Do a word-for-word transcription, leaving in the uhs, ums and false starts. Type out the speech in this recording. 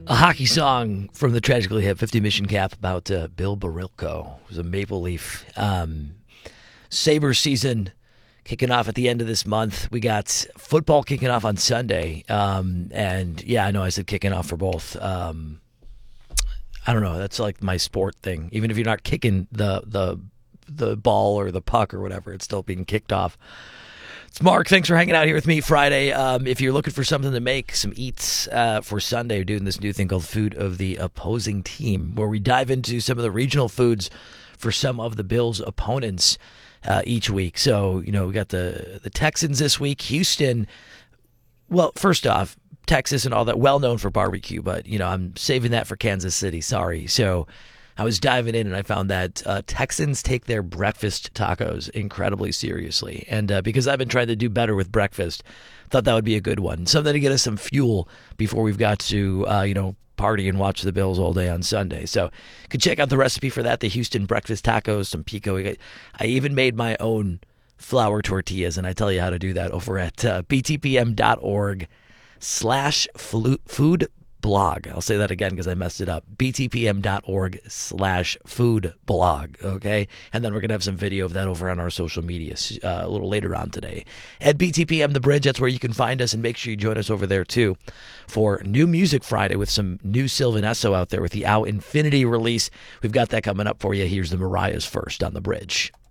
A hockey song from the Tragically Hip fifty Mission Cap about uh, Bill Barilko. It was a Maple Leaf. Um, Sabres season kicking off at the end of this month. We got football kicking off on Sunday. Um, and yeah, I know I said kicking off for both. Um, I don't know. That's like my sport thing. Even if you're not kicking the the the ball or the puck or whatever, it's still being kicked off. It's Mark. Thanks for hanging out here with me Friday. Um, if you're looking for something to make, some eats uh, for Sunday, we're doing this new thing called Food of the Opposing Team, where we dive into some of the regional foods for some of the Bills' opponents uh, each week. So, you know, we got the, the Texans this week, Houston. Well, first off, Texas and all that, well known for barbecue, but, you know, I'm saving that for Kansas City. Sorry. So I was diving in and I found that uh, Texans take their breakfast tacos incredibly seriously. And uh, because I've been trying to do better with breakfast, thought that would be a good one. Something to get us some fuel before we've got to, uh, you know, party and watch the Bills all day on Sunday. So you can check out the recipe for that, the Houston breakfast tacos, some pico. I even made my own flour tortillas, and I tell you how to do that over at uh, btpm.org slash food blog. I'll say that again because I messed it up. btpm.org slash food blog. Okay. And then we're going to have some video of that over on our social media uh, a little later on today. At B T P M The Bridge, that's where you can find us, and make sure you join us over there too for New Music Friday with some new Sylvan Esso out there with the Ow Infinity release. We've got that coming up for you. Here's the Mariahs first on The Bridge.